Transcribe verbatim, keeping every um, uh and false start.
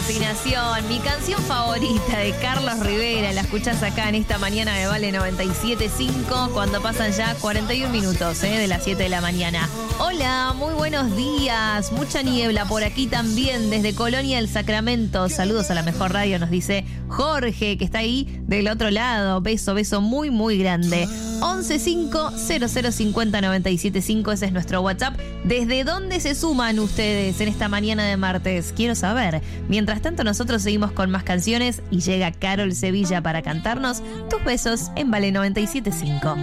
afinación. Mi canción favorita de Carlos Rivera. La escuchás acá en esta mañana de Vale noventa y siete punto cinco cuando pasan ya cuarenta y un minutos ¿eh? de las siete de la mañana. Hola, muy buenos días. Mucha niebla por aquí también desde Colonia del Sacramento. Saludos a la mejor radio, nos dice Jorge, que está ahí del otro lado. Beso, beso muy, muy grande. once cinco cero cero cincuenta noventa y siete cinco, ese es nuestro WhatsApp. ¿Desde dónde se suman ustedes en esta mañana de martes? Quiero saber. Mientras tanto, nosotros seguimos con más canciones y llega Carol Sevilla para cantarnos Tus besos en Vale noventa y siete punto cinco.